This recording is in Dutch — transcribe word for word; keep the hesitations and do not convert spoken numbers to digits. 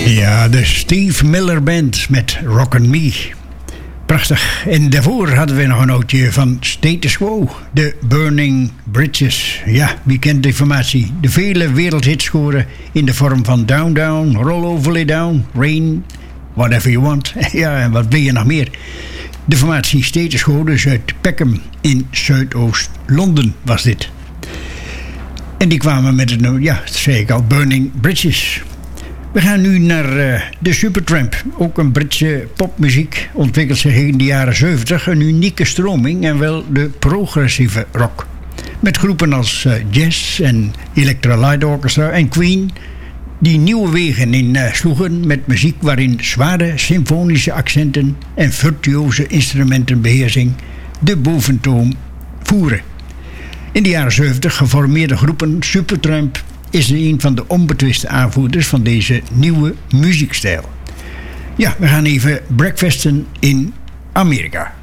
Ja, de Steve Miller Band met Rockin' Me. Prachtig. En daarvoor hadden we nog een nootje van Status Quo. De Burning Bridges. Ja, wie kent de informatie? De vele wereldhits scoren in de vorm van Down Down, Roll Over Lay Down, Rain, Whatever You Want. Ja, en wat wil je nog meer? De formatie Status Quo, dus uit Peckham in Zuidoost-Londen was dit. En die kwamen met het, ja, dat zei ik al, Burning Bridges. We gaan nu naar uh, de Supertramp. Ook een Britse popmuziek. Ontwikkelt zich in de jaren zeventig een unieke stroming en wel de progressieve rock. Met groepen als uh, Jazz en Electra Light Orchestra en Queen, die nieuwe wegen in uh, sloegen met muziek waarin zware symfonische accenten en virtuoze instrumentenbeheersing de boventoon voeren. In de jaren zeventig geformeerde groepen Supertramp is een van de onbetwiste aanvoerders van deze nieuwe muziekstijl. Ja, we gaan even breakfasten in Amerika.